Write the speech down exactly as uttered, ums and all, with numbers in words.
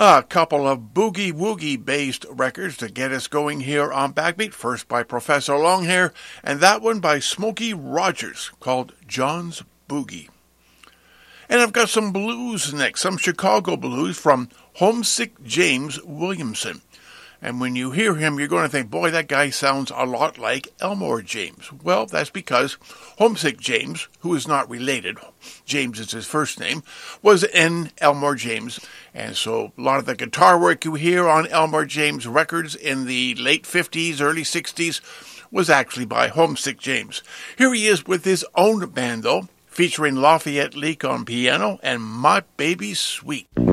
A couple of boogie-woogie-based records to get us going here on Backbeat. First by Professor Longhair, and that one by Smokey Rogers, called John's Boogie. And I've got some blues next, some Chicago blues from Homesick James Williamson. And when you hear him, you're going to think, boy, that guy sounds a lot like Elmore James. Well, that's because Homesick James, who is not related, James is his first name, was in Elmore James. And so a lot of the guitar work you hear on Elmore James records in the late fifties, early sixties was actually by Homesick James. Here he is with his own band, though, featuring Lafayette Leak on piano and My Baby's Sweet.